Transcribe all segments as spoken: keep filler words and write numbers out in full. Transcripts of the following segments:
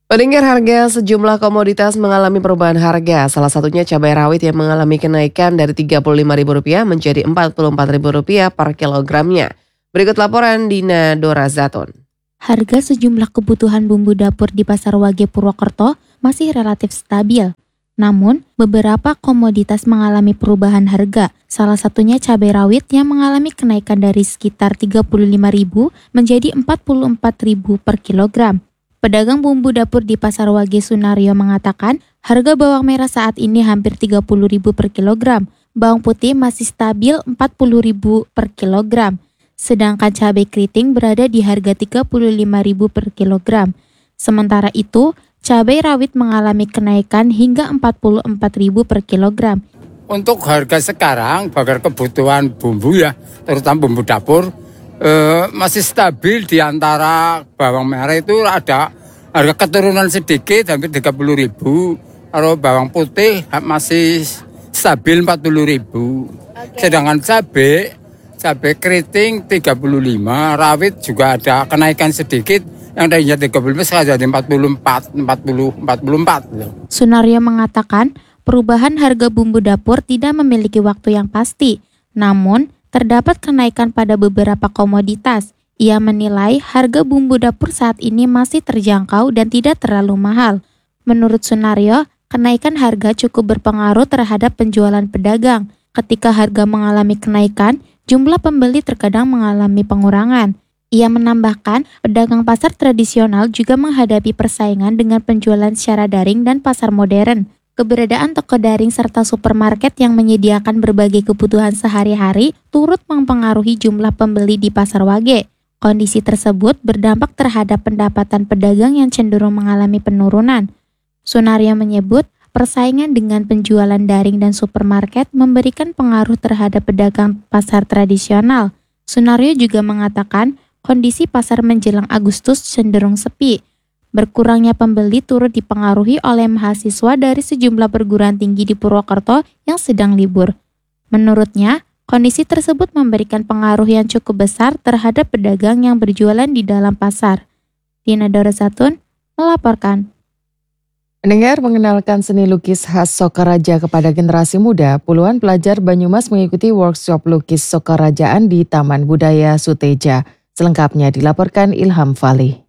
Pendengar, harga sejumlah komoditas mengalami perubahan harga. Salah satunya cabai rawit yang mengalami kenaikan dari tiga puluh lima ribu rupiah menjadi empat puluh empat ribu rupiah per kilogramnya. Berikut laporan Dina Dorazatun. Harga sejumlah kebutuhan bumbu dapur di Pasar Wage Purwokerto masih relatif stabil. Namun, beberapa komoditas mengalami perubahan harga. Salah satunya cabai rawit yang mengalami kenaikan dari sekitar tiga puluh lima ribu menjadi empat puluh empat ribu per kilogram. Pedagang bumbu dapur di Pasar Wage Sunario mengatakan harga bawang merah saat ini hampir tiga puluh ribu per kilogram. Bawang putih masih stabil empat puluh ribu per kilogram. Sedangkan cabai keriting berada di harga tiga puluh lima ribu per kilogram. Sementara itu, cabai rawit mengalami kenaikan hingga empat puluh empat ribu per kilogram. Untuk harga sekarang, bakar kebutuhan bumbu ya, terutama bumbu dapur, eh, masih stabil di antara bawang merah itu ada harga keturunan sedikit, hampir tiga puluh ribu. Kalau bawang putih masih stabil empat puluh ribu. Okay. Sedangkan cabai, cabai keriting tiga puluh lima, rawit juga ada kenaikan sedikit. Yang tadinya tiga puluh lima sekarang jadi empat puluh empat, empat puluh, empat puluh empat. Sunario mengatakan perubahan harga bumbu dapur tidak memiliki waktu yang pasti. Namun, terdapat kenaikan pada beberapa komoditas. Ia menilai harga bumbu dapur saat ini masih terjangkau dan tidak terlalu mahal. Menurut Sunario, kenaikan harga cukup berpengaruh terhadap penjualan pedagang. Ketika harga mengalami kenaikan, jumlah pembeli terkadang mengalami pengurangan. Ia menambahkan, pedagang pasar tradisional juga menghadapi persaingan dengan penjualan secara daring dan pasar modern. Keberadaan toko daring serta supermarket yang menyediakan berbagai kebutuhan sehari-hari turut mempengaruhi jumlah pembeli di Pasar Wage. Kondisi tersebut berdampak terhadap pendapatan pedagang yang cenderung mengalami penurunan. Sunario menyebut, persaingan dengan penjualan daring dan supermarket memberikan pengaruh terhadap pedagang pasar tradisional. Sunario juga mengatakan, kondisi pasar menjelang Agustus cenderung sepi. Berkurangnya pembeli turut dipengaruhi oleh mahasiswa dari sejumlah perguruan tinggi di Purwokerto yang sedang libur. Menurutnya, kondisi tersebut memberikan pengaruh yang cukup besar terhadap pedagang yang berjualan di dalam pasar. Dina Dorazatun melaporkan. Pendengar, mengenalkan seni lukis khas Sokaraja kepada generasi muda, puluhan pelajar Banyumas mengikuti workshop lukis Sokarajaan di Taman Budaya Suteja. Selengkapnya dilaporkan Ilham Fali.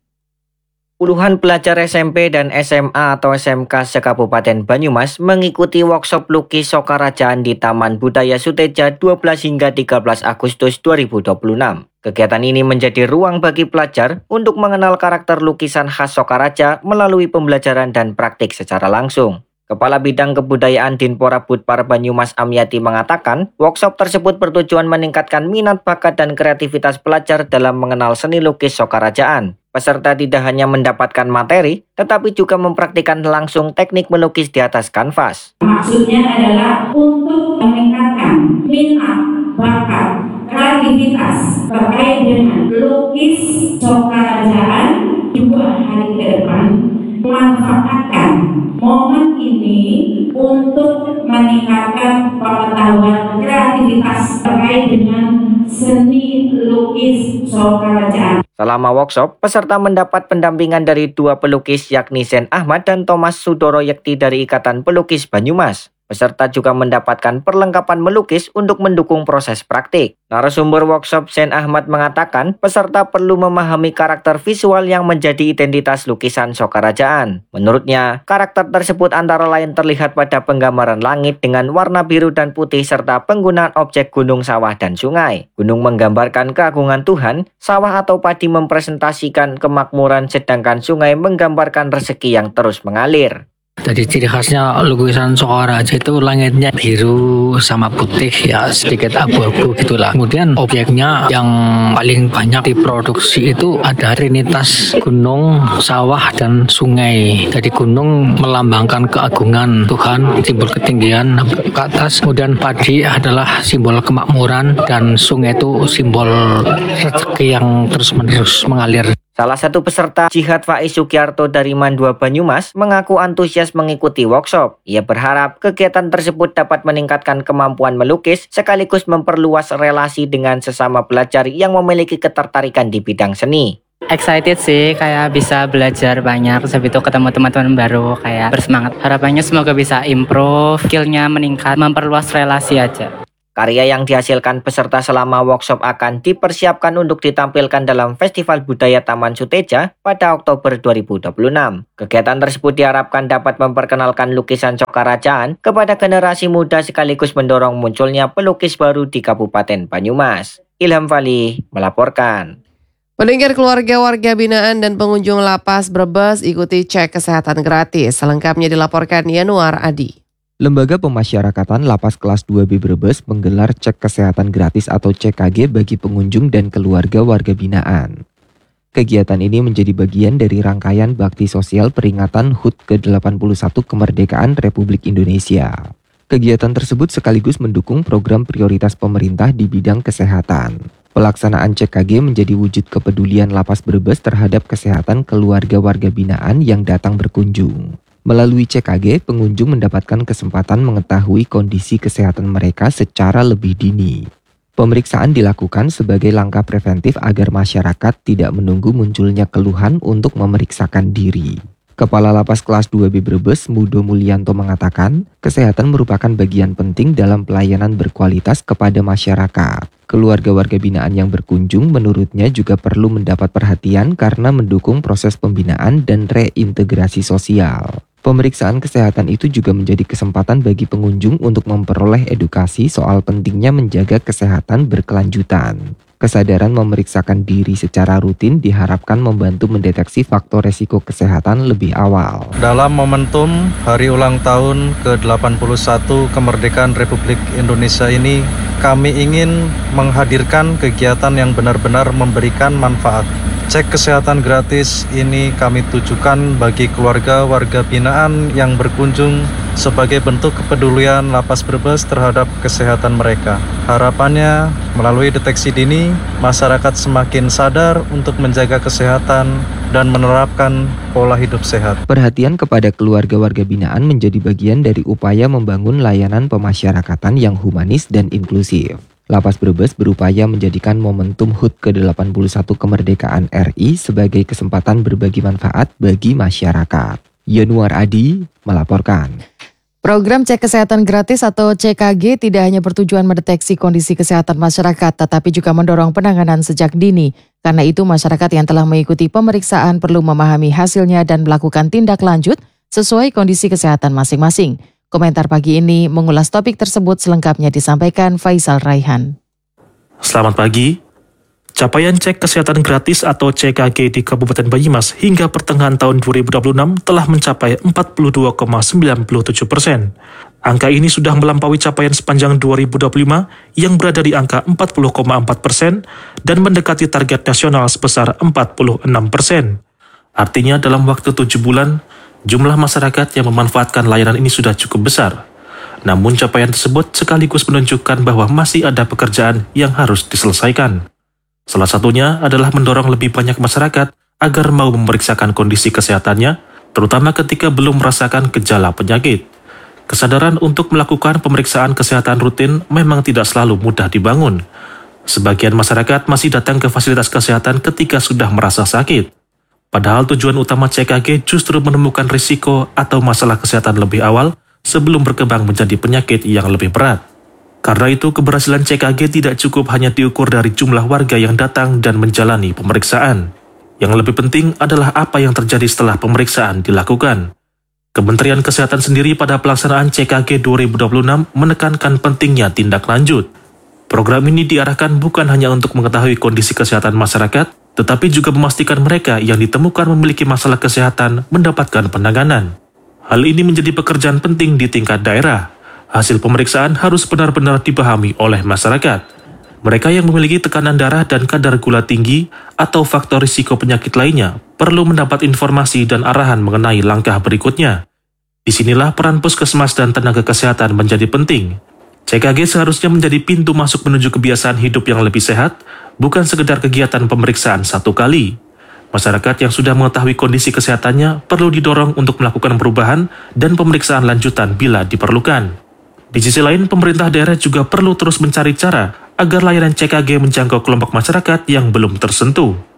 Puluhan pelajar S M P dan S M A atau S M K se-Kabupaten Banyumas mengikuti workshop lukis Sokarajaan di Taman Budaya Suteja dua belas hingga tiga belas Agustus dua ribu dua puluh enam. Kegiatan ini menjadi ruang bagi pelajar untuk mengenal karakter lukisan khas Sokaraja melalui pembelajaran dan praktik secara langsung. Kepala Bidang Kebudayaan Dinpora Budpar Banyumas Amyati mengatakan, workshop tersebut bertujuan meningkatkan minat bakat dan kreativitas pelajar dalam mengenal seni lukis Sokarajaan. Peserta tidak hanya mendapatkan materi, tetapi juga mempraktikkan langsung teknik melukis di atas kanvas. Maksudnya adalah untuk meningkatkan minat bakat, kreativitas terkait dengan lukis Sokarajaan dua hari ke depan. Memanfaatkan momen ini untuk meningkatkan pengetahuan kreativitas terkait dengan seni lukis Sokarajaan. Selama workshop, peserta mendapat pendampingan dari dua pelukis yakni Zen Ahmad dan Thomas Sudoro Yekti dari Ikatan Pelukis Banyumas. Peserta juga mendapatkan perlengkapan melukis untuk mendukung proses praktik. Narasumber workshop Zen Ahmad mengatakan peserta perlu memahami karakter visual yang menjadi identitas lukisan Sokarajaan. Menurutnya, karakter tersebut antara lain terlihat pada penggambaran langit dengan warna biru dan putih serta penggunaan objek gunung, sawah, dan sungai. Gunung menggambarkan keagungan Tuhan, sawah atau padi mempresentasikan kemakmuran, sedangkan sungai menggambarkan rezeki yang terus mengalir. Jadi ciri khasnya lukisan Sokaraja itu langitnya biru sama putih ya, sedikit abu-abu gitulah. Kemudian objeknya yang paling banyak diproduksi itu ada trinitas gunung, sawah, dan sungai. Jadi gunung melambangkan keagungan Tuhan, simbol ketinggian ke atas. Kemudian padi adalah simbol kemakmuran dan sungai itu simbol rezeki yang terus-menerus mengalir. Salah satu peserta, Jihad Faiz Sugiarto dari Mandua Banyumas, mengaku antusias mengikuti workshop. Ia berharap kegiatan tersebut dapat meningkatkan kemampuan melukis sekaligus memperluas relasi dengan sesama pelajar yang memiliki ketertarikan di bidang seni. Excited sih, kayak bisa belajar banyak, terus habis itu ketemu teman-teman baru, kayak bersemangat. Harapannya semoga bisa improve, skillnya meningkat, memperluas relasi aja. Karya yang dihasilkan peserta selama workshop akan dipersiapkan untuk ditampilkan dalam Festival Budaya Taman Suteja pada Oktober dua ribu dua puluh enam. Kegiatan tersebut diharapkan dapat memperkenalkan lukisan Sokarajaan kepada generasi muda sekaligus mendorong munculnya pelukis baru di Kabupaten Banyumas. Ilham Fali melaporkan. Pendengar, keluarga warga binaan dan pengunjung lapas Brebes ikuti cek kesehatan gratis. Selengkapnya dilaporkan Yanuar Adi. Lembaga Pemasyarakatan Lapas Kelas dua B Brebes menggelar cek kesehatan gratis atau C K G bagi pengunjung dan keluarga warga binaan. Kegiatan ini menjadi bagian dari rangkaian bakti sosial peringatan H U T ke delapan puluh satu Kemerdekaan Republik Indonesia. Kegiatan tersebut sekaligus mendukung program prioritas pemerintah di bidang kesehatan. Pelaksanaan C K G menjadi wujud kepedulian Lapas Brebes terhadap kesehatan keluarga warga binaan yang datang berkunjung. Melalui C K G, pengunjung mendapatkan kesempatan mengetahui kondisi kesehatan mereka secara lebih dini. Pemeriksaan dilakukan sebagai langkah preventif agar masyarakat tidak menunggu munculnya keluhan untuk memeriksakan diri. Kepala Lapas Kelas dua B Brebes, Mudo Mulyanto mengatakan, kesehatan merupakan bagian penting dalam pelayanan berkualitas kepada masyarakat. Keluarga warga binaan yang berkunjung menurutnya juga perlu mendapat perhatian karena mendukung proses pembinaan dan reintegrasi sosial. Pemeriksaan kesehatan itu juga menjadi kesempatan bagi pengunjung untuk memperoleh edukasi soal pentingnya menjaga kesehatan berkelanjutan. Kesadaran memeriksakan diri secara rutin diharapkan membantu mendeteksi faktor resiko kesehatan lebih awal. Dalam momentum Hari Ulang Tahun ke delapan puluh satu Kemerdekaan Republik Indonesia ini, kami ingin menghadirkan kegiatan yang benar-benar memberikan manfaat. Cek kesehatan gratis ini kami tujukan bagi keluarga warga binaan yang berkunjung sebagai bentuk kepedulian Lapas Brebes terhadap kesehatan mereka. Harapannya, melalui deteksi dini, masyarakat semakin sadar untuk menjaga kesehatan dan menerapkan pola hidup sehat. Perhatian kepada keluarga warga binaan menjadi bagian dari upaya membangun layanan pemasyarakatan yang humanis dan inklusif. Lapas Brebes berupaya menjadikan momentum H U T ke delapan puluh satu Kemerdekaan R I sebagai kesempatan berbagi manfaat bagi masyarakat. Yanuar Adi melaporkan. Program cek kesehatan gratis atau C K G tidak hanya bertujuan mendeteksi kondisi kesehatan masyarakat, tetapi juga mendorong penanganan sejak dini. Karena itu, masyarakat yang telah mengikuti pemeriksaan perlu memahami hasilnya dan melakukan tindak lanjut sesuai kondisi kesehatan masing-masing. Komentar pagi ini mengulas topik tersebut selengkapnya disampaikan Faisal Raihan. Selamat pagi. Capaian cek kesehatan gratis atau C K G di Kabupaten Banyumas hingga pertengahan tahun dua ribu dua puluh enam telah mencapai empat puluh dua koma sembilan tujuh persen. Angka ini sudah melampaui capaian sepanjang dua ribu dua puluh lima yang berada di angka empat puluh koma empat persen dan mendekati target nasional sebesar empat puluh enam persen. Artinya dalam waktu tujuh bulan, jumlah masyarakat yang memanfaatkan layanan ini sudah cukup besar. Namun capaian tersebut sekaligus menunjukkan bahwa masih ada pekerjaan yang harus diselesaikan. Salah satunya adalah mendorong lebih banyak masyarakat agar mau memeriksakan kondisi kesehatannya, terutama ketika belum merasakan gejala penyakit. Kesadaran untuk melakukan pemeriksaan kesehatan rutin memang tidak selalu mudah dibangun. Sebagian masyarakat masih datang ke fasilitas kesehatan ketika sudah merasa sakit. Padahal tujuan utama C K G justru menemukan risiko atau masalah kesehatan lebih awal sebelum berkembang menjadi penyakit yang lebih berat. Karena itu, keberhasilan C K G tidak cukup hanya diukur dari jumlah warga yang datang dan menjalani pemeriksaan. Yang lebih penting adalah apa yang terjadi setelah pemeriksaan dilakukan. Kementerian Kesehatan sendiri pada pelaksanaan C K G dua ribu dua puluh enam menekankan pentingnya tindak lanjut. Program ini diarahkan bukan hanya untuk mengetahui kondisi kesehatan masyarakat, tetapi juga memastikan mereka yang ditemukan memiliki masalah kesehatan mendapatkan penanganan. Hal ini menjadi pekerjaan penting di tingkat daerah. Hasil pemeriksaan harus benar-benar dipahami oleh masyarakat. Mereka yang memiliki tekanan darah dan kadar gula tinggi atau faktor risiko penyakit lainnya perlu mendapat informasi dan arahan mengenai langkah berikutnya. Disinilah peran puskesmas dan tenaga kesehatan menjadi penting. C K G seharusnya menjadi pintu masuk menuju kebiasaan hidup yang lebih sehat, bukan sekedar kegiatan pemeriksaan satu kali. Masyarakat yang sudah mengetahui kondisi kesehatannya perlu didorong untuk melakukan perubahan dan pemeriksaan lanjutan bila diperlukan. Di sisi lain, pemerintah daerah juga perlu terus mencari cara agar layanan C K G menjangkau kelompok masyarakat yang belum tersentuh.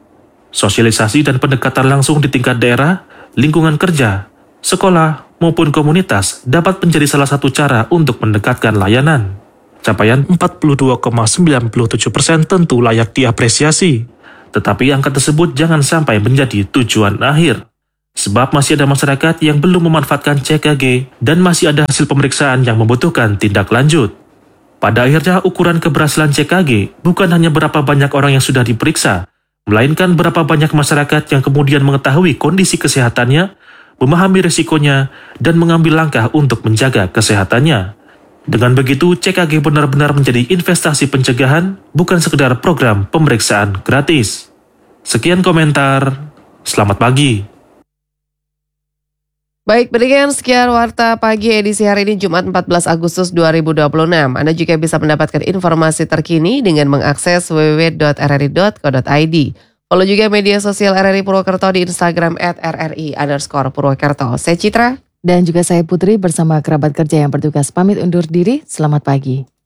Sosialisasi dan pendekatan langsung di tingkat daerah, lingkungan kerja, sekolah, maupun komunitas dapat menjadi salah satu cara untuk mendekatkan layanan. Capaian empat puluh dua koma sembilan tujuh persen tentu layak diapresiasi. Tetapi angka tersebut jangan sampai menjadi tujuan akhir. Sebab masih ada masyarakat yang belum memanfaatkan C K G dan masih ada hasil pemeriksaan yang membutuhkan tindak lanjut. Pada akhirnya ukuran keberhasilan C K G bukan hanya berapa banyak orang yang sudah diperiksa, melainkan berapa banyak masyarakat yang kemudian mengetahui kondisi kesehatannya, memahami risikonya, dan mengambil langkah untuk menjaga kesehatannya. Dengan begitu, C K G benar-benar menjadi investasi pencegahan, bukan sekedar program pemeriksaan gratis. Sekian komentar, selamat pagi. Baik, demikian sekian Warta Pagi edisi hari ini Jumat empat belas Agustus dua ribu dua puluh enam. Anda juga bisa mendapatkan informasi terkini dengan mengakses w w w dot r r i dot co dot i d. Follow juga media sosial R R I Purwokerto di Instagram at r r i underscore Purwokerto. Saya Citra. Dan juga saya Putri bersama kerabat kerja yang bertugas pamit undur diri. Selamat pagi.